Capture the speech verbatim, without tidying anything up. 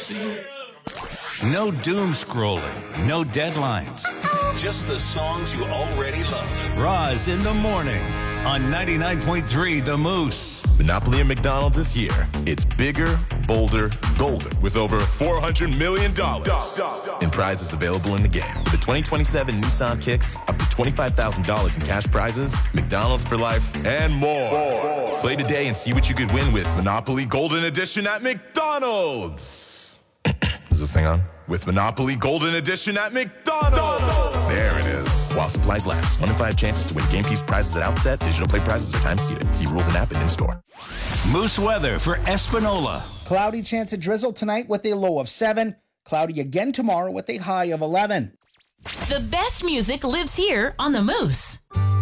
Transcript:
No doom scrolling, no deadlines. Just the songs you already love. Roz in the morning on ninety-nine point three The Moose. Monopoly at McDonald's this year. It's bigger, bolder, golden with over four hundred million dollars in prizes available in the game. With the twenty twenty-seven Nissan Kicks, up to twenty-five thousand dollars in cash prizes, McDonald's for life, and more. more. Play today and see what you could win with Monopoly Golden Edition at McDonald's. Is this thing on? With Monopoly Golden Edition at McDonald's. There it is. While supplies last. One in five chances to win game piece prizes at outset. Digital play prizes are time seated. See rules and app and in-store. Moose weather for Espanola. Cloudy, chance of drizzle tonight with a low of seven. Cloudy again tomorrow with a high of eleven. The best music lives here on The Moose.